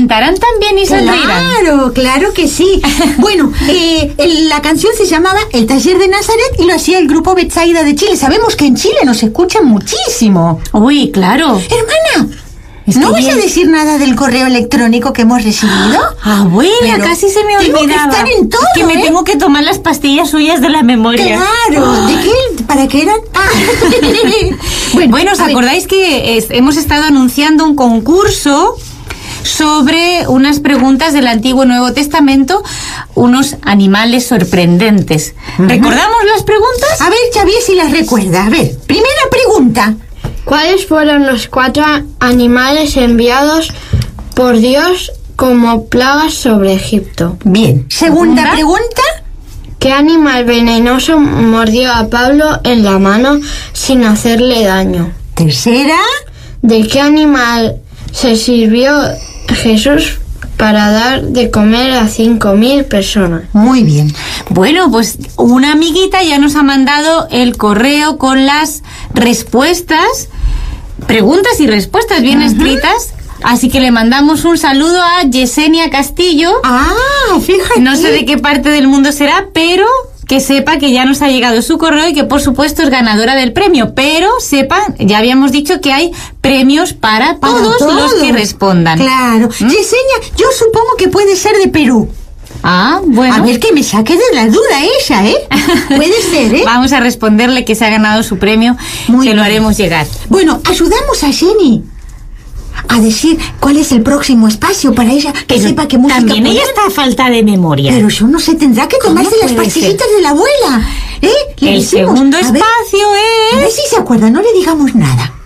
cantarán también y sonreirán. Claro que sí. Bueno, la canción se llamaba El Taller de Nazaret y lo hacía el grupo Betsaida de Chile. Sabemos que en Chile nos escuchan muchísimo. Uy, claro. Hermana, ¿no vas a decir nada del correo electrónico que hemos recibido? Abuela, Pero casi se me olvidaba. Tengo que estar en todo, que me tengo que tomar las pastillas suyas de la memoria. Claro. ¿De qué? ¿Para qué eran? Bueno, ¿os acordáis que hemos estado anunciando un concurso sobre unas preguntas del Antiguo y Nuevo Testamento, unos animales sorprendentes? ¿Recordamos las preguntas? A ver, Xavier, si las recuerda. A ver, primera pregunta. ¿Cuáles fueron los 4 animales enviados por Dios como plagas sobre Egipto? Bien. Segunda pregunta. ¿Qué animal venenoso mordió a Pablo en la mano sin hacerle daño? Tercera. ¿De qué animal se sirvió Jesús para dar de comer a 5.000 personas? Muy bien. Bueno, pues una amiguita ya nos ha mandado el correo con las respuestas, preguntas y respuestas bien escritas. Así que le mandamos un saludo a Yesenia Castillo. Fíjate. No sé de qué parte del mundo será, pero que sepa que ya nos ha llegado su correo y que por supuesto es ganadora del premio. Pero sepan, ya habíamos dicho que hay premios para todos los que respondan. Claro. Yesenia, yo supongo que puede ser de Perú. Bueno. A ver, que me saque de la duda ella, ¿eh? Puede ser, ¿eh? Vamos a responderle que se ha ganado su premio, lo haremos llegar. Bueno, ayudamos a Jenny a decir cuál es el próximo espacio para ella, que sepa qué música también poner. ella está a falta de memoria. Pero yo no sé, tendrá que tomarse las pastillitas de la abuela. El segundo espacio es... A ver si se acuerda, no le digamos nada.